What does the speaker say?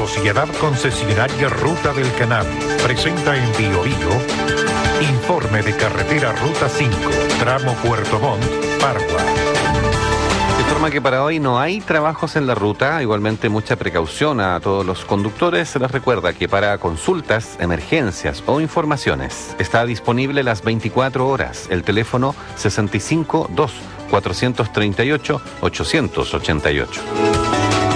Sociedad Concesionaria Ruta del Canal presenta en Biobío informe de carretera Ruta 5, tramo Puerto Montt, Pargua. De forma que para hoy no hay trabajos en la ruta, igualmente mucha precaución a todos los conductores. Se les recuerda que para consultas, emergencias o informaciones está disponible las 24 horas el teléfono 65 2 438 888.